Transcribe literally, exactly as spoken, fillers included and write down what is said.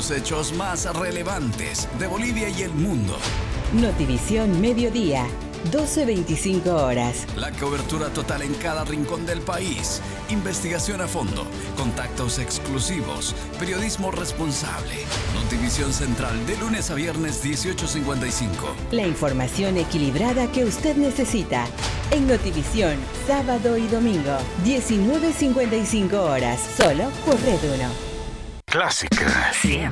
los hechos más relevantes de Bolivia y el mundo. Notivisión Mediodía, doce veinticinco horas. La cobertura total en cada rincón del país. Investigación a fondo, contactos exclusivos, periodismo responsable. Notivisión Central de lunes a viernes dieciocho cincuenta y cinco. La información equilibrada que usted necesita. En Notivisión, sábado y domingo, diecinueve cincuenta y cinco horas, solo por Red uno. Clásica. Siempre.